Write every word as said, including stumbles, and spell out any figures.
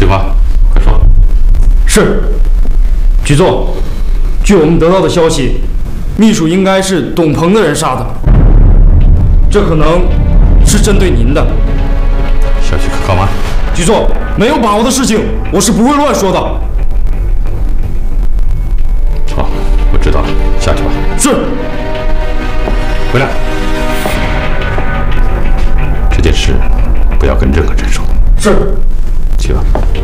计划，快说。 是。局座，据我们得到的消息，秘书应该是董鹏的人杀的，这可能是针对您的。 消息可靠吗？ 局座，没有把握的事情，我是不会乱说的。 好，我知道了，下去吧。 是。 回来。这件事不要跟任何人说。 是。 去吧。